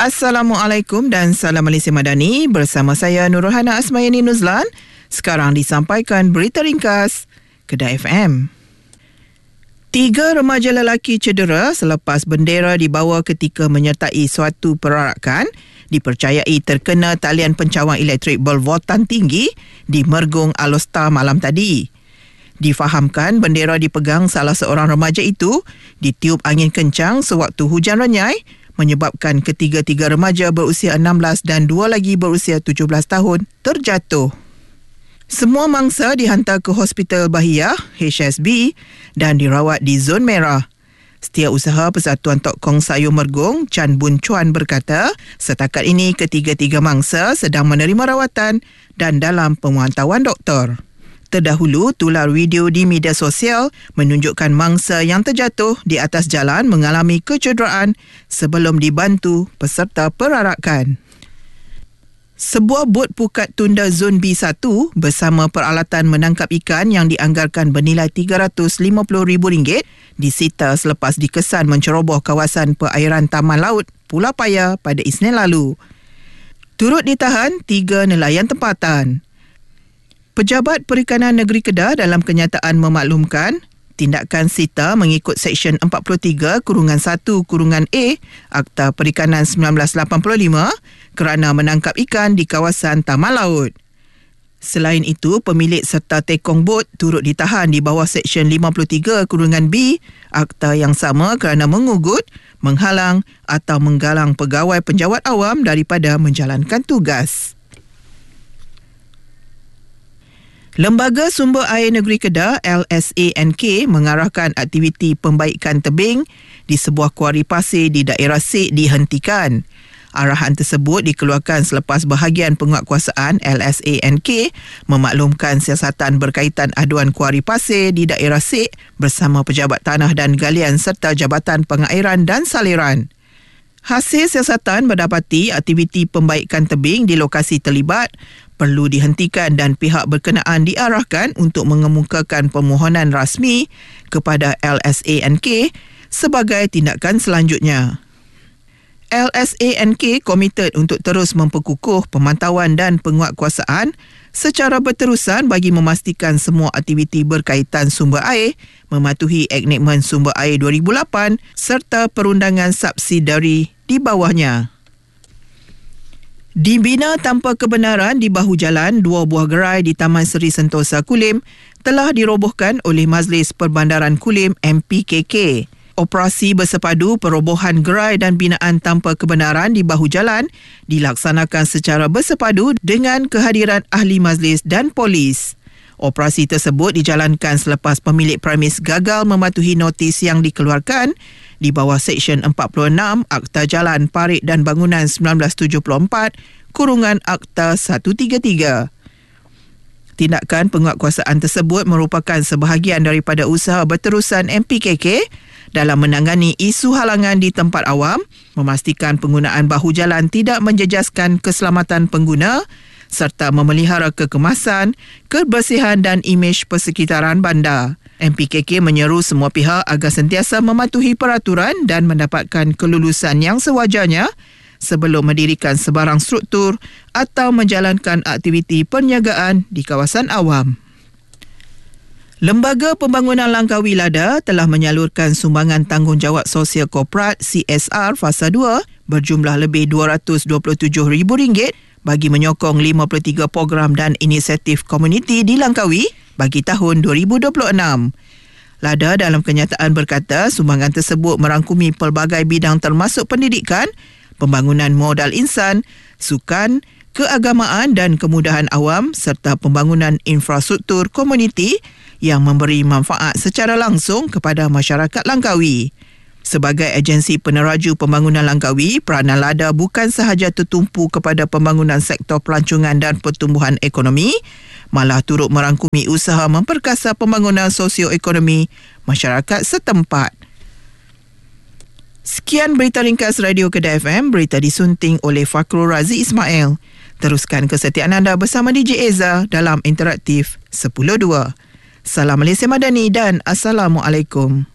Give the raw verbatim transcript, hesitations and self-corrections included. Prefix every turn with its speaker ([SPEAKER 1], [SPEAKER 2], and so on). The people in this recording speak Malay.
[SPEAKER 1] Assalamualaikum dan salam Malaysia Madani. Bersama saya Nurhana Asmayani Nuzlan. Sekarang disampaikan berita ringkas Kedah F M. Tiga remaja lelaki cedera selepas bendera dibawa ketika menyertai suatu perarakan dipercayai terkena talian pencawang elektrik bervoltan tinggi di Mergung Alor malam tadi. Difahamkan bendera dipegang salah seorang remaja itu ditiup angin kencang sewaktu hujan renyai menyebabkan ketiga-tiga remaja berusia enam belas dan dua lagi berusia tujuh belas tahun terjatuh. Semua mangsa dihantar ke Hospital Bahiyah H S B dan dirawat di zon merah. Setiausaha Persatuan Tok Kong Sayur Mergung, Chan Bun Chuan berkata, setakat ini ketiga-tiga mangsa sedang menerima rawatan dan dalam pemantauan doktor. Terdahulu, tular video di media sosial menunjukkan mangsa yang terjatuh di atas jalan mengalami kecederaan sebelum dibantu peserta perarakan. Sebuah bot pukat tunda Zon B satu bersama peralatan menangkap ikan yang dianggarkan bernilai tiga ratus lima puluh ribu ringgit disita selepas dikesan menceroboh kawasan perairan Taman Laut Pulau Paya pada Isnin lalu. Turut ditahan tiga nelayan tempatan. Pejabat Perikanan Negeri Kedah dalam kenyataan memaklumkan tindakan sita mengikut Seksyen empat puluh tiga kurungan satu kurungan A Akta Perikanan sembilan belas lapan puluh lima kerana menangkap ikan di kawasan Taman Laut. Selain itu, pemilik serta tekong bot turut ditahan di bawah Seksyen lima puluh tiga kurungan B Akta yang sama kerana mengugut, menghalang atau menggalang pegawai penjawat awam daripada menjalankan tugas. Lembaga Sumber Air Negeri Kedah L S A N K mengarahkan aktiviti pembaikan tebing di sebuah kuari pasir di daerah Sik dihentikan. Arahan tersebut dikeluarkan selepas bahagian penguatkuasaan L S A N K memaklumkan siasatan berkaitan aduan kuari pasir di daerah Sik bersama Pejabat Tanah dan Galian serta Jabatan Pengairan dan Saliran. Hasil siasatan mendapati aktiviti pembaikan tebing di lokasi terlibat perlu dihentikan dan pihak berkenaan diarahkan untuk mengemukakan permohonan rasmi kepada L S A N K sebagai tindakan selanjutnya. L S A N K komited untuk terus memperkukuh pemantauan dan penguatkuasaan secara berterusan bagi memastikan semua aktiviti berkaitan sumber air mematuhi Enactment Sumber Air dua ribu lapan serta perundangan subsidiari di bawahnya. Dibina tanpa kebenaran di bahu jalan, dua buah gerai di Taman Seri Sentosa Kulim telah dirobohkan oleh Majlis Perbandaran Kulim M P K K. Operasi bersepadu perobohan gerai dan binaan tanpa kebenaran di bahu jalan dilaksanakan secara bersepadu dengan kehadiran ahli majlis dan polis. Operasi tersebut dijalankan selepas pemilik premis gagal mematuhi notis yang dikeluarkan di bawah Seksyen empat puluh enam Akta Jalan Parit dan Bangunan sembilan belas tujuh puluh empat kurungan Akta seratus tiga puluh tiga. Tindakan penguatkuasaan tersebut merupakan sebahagian daripada usaha berterusan M P K K dalam menangani isu halangan di tempat awam, memastikan penggunaan bahu jalan tidak menjejaskan keselamatan pengguna serta memelihara kekemasan, kebersihan dan imej persekitaran bandar. M P K K menyeru semua pihak agar sentiasa mematuhi peraturan dan mendapatkan kelulusan yang sewajarnya sebelum mendirikan sebarang struktur atau menjalankan aktiviti perniagaan di kawasan awam. Lembaga Pembangunan Langkawi Lada telah menyalurkan sumbangan tanggungjawab sosial korporat C S R Fasa dua berjumlah lebih dua ratus dua puluh tujuh ribu ringgit bagi menyokong lima puluh tiga program dan inisiatif komuniti di Langkawi bagi tahun dua ribu dua puluh enam. Lada dalam kenyataan berkata sumbangan tersebut merangkumi pelbagai bidang termasuk pendidikan, pembangunan modal insan, sukan, keagamaan dan kemudahan awam serta pembangunan infrastruktur komuniti yang memberi manfaat secara langsung kepada masyarakat Langkawi. Sebagai agensi peneraju pembangunan Langkawi, peranan Lada bukan sahaja tertumpu kepada pembangunan sektor pelancongan dan pertumbuhan ekonomi, malah turut merangkumi usaha memperkasa pembangunan sosioekonomi masyarakat setempat. Sekian berita ringkas Radio Kedah F M, berita disunting oleh Fakhrul Razi Ismail. Teruskan kesetiaan anda bersama D J Eza dalam Interaktif sepuluh dua. Salam Malaysia Madani dan Assalamualaikum.